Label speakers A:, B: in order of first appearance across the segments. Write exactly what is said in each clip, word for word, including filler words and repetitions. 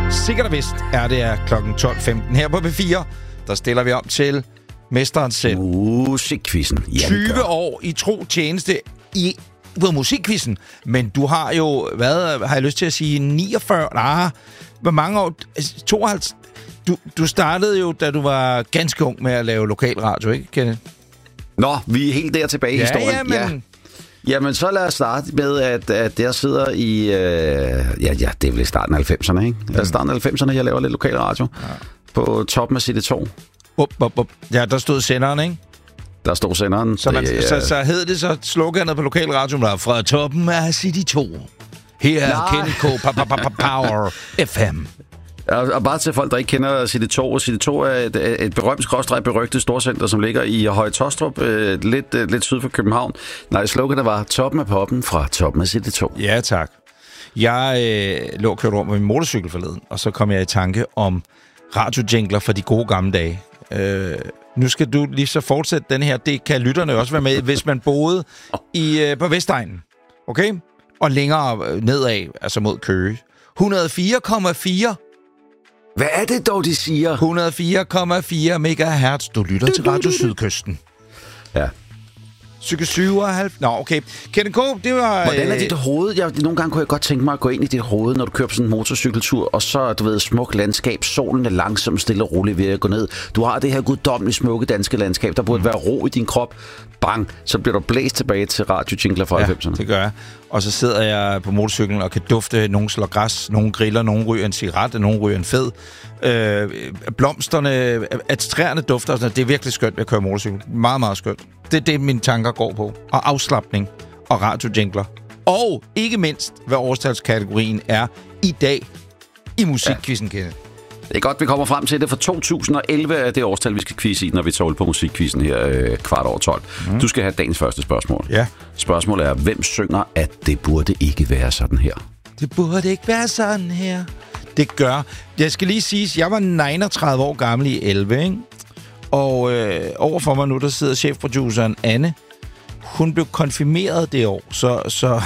A: Sikkert og vist er det er klokken tolv femten her på P fire. Der stiller vi om til mesteren selv.
B: Musikquizzen. Ja,
A: tyve år i tro tjeneste i på musikquizzen. Men du har jo, hvad har jeg lyst til at sige, niogfyrre? Nej, hvor mange år? tooghalvtreds? Du, du startede jo, da du var ganske ung med at lave lokalradio, ikke, Kenneth?
B: Nå, vi er helt der tilbage i
A: ja,
B: historien.
A: Ja, men... ja.
B: Jamen, så lad os starte med, at, at jeg sidder i... Øh, ja, ja, det er vel i starten af halvfemserne, ikke? Mm. Altså starten af halvfemserne, jeg laver lidt lokalradio. Ja. På toppen af City to.
A: Up, up, up. Ja, der stod senderen, ikke?
B: Der stod senderen.
A: Så, man, det, så, så hed det så sloganet på lokalradioen, der fra toppen af City to. Her er Kenneth K. Power F M.
B: Og bare til folk, der ikke kender City to. City to er et, et berømt skråstreg berygtet storcenter, som ligger i Høje Taastrup, øh, lidt, øh, lidt syd for København. Nej, sloganet var toppen af poppen fra toppen af City to.
A: Ja, tak. Jeg øh, lå og kørte rundt med min motorcykel forleden, og så kom jeg i tanke om radiojingler fra de gode gamle dage. Øh, nu skal du lige så fortsætte den her. Det kan lytterne også være med, hvis man boede i, øh, på Vestegnen. Okay? Og længere nedad, altså mod Køge. et hundrede og fire komma fire.
B: Hvad er det dog, de siger?
A: et hundrede og fire komma fire megahertz. Du lytter du, til Radio du, du, Sydkysten.
B: Ja.
A: Psyke syvoghalvfems. Nå, okay. Kenneth K., det var...
B: Hvordan er dit hoved? Jeg, nogle gange kunne jeg godt tænke mig at gå ind i dit hoved, når du kører på sådan en motorcykeltur, og så, du ved, smuk landskab, solen er langsomt, stille og roligt ved at gå ned. Du har det her guddommeligt smukke danske landskab, der burde mm. være ro i din krop. Bang! Så bliver du blæst tilbage til radiojingler fra
A: ja,
B: halvfemserne.
A: det gør jeg. Og så sidder jeg på motorcyklen og kan dufte, nogen slår græs, nogen griller, nogen ryger en cigaret, nogen ryger en fed. Øh, blomsterne, at træerne dufter, det er virkelig skønt ved at køre motorcykel. Meget, meget skønt. Det er det, mine tanker går på. Og afslapning og radiojingler. Og ikke mindst, hvad årstalskategorien er i dag i musikquizzen, ja. Kenneth.
B: Det er godt, vi kommer frem til det, for to tusind og elleve er det årstal, vi skal quizze i, når vi tager på musikquizzen her øh, kvart over tolv. Mm. Du skal have dagens første spørgsmål.
A: Ja.
B: Spørgsmålet er, hvem synger, at det burde ikke være sådan her?
A: Det burde ikke være sådan her. Det gør. Jeg skal lige sige, jeg var enogtredive år gammel i elleve, ikke? Og øh, overfor mig nu, der sidder chefproduceren Anne. Hun blev konfirmeret det år, så, så,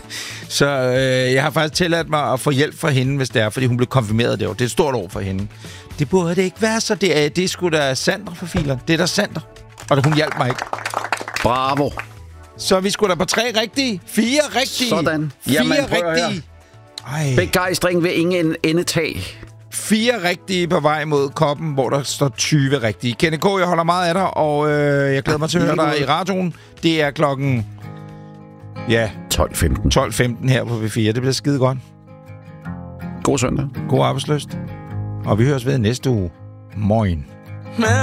A: så øh, jeg har faktisk tilladt mig at få hjælp fra hende, hvis det er, fordi hun blev konfirmeret det år. Det er et stort år for hende. Det burde ikke være så. Det er, det er sgu da Sandra for filer. Det er der Sandra. Og hun hjalp mig ikke.
B: Bravo.
A: Så vi skulle da på tre rigtige. Fire rigtige.
B: Sådan.
A: Fire
B: Jamen,
A: rigtige.
B: Begejstring ved ingen endetag.
A: Fire rigtige på vej mod koppen, hvor der står tyve rigtige. Kenneth K., jeg holder meget af dig, og øh, jeg glæder mig til at høre dig i radioen. Det er klokken... Ja...
B: tolv femten.
A: tolv femten her på P fire. Det bliver skide godt.
B: God søndag.
A: God arbejdsløst. Og vi høres ved næste uge. Moin.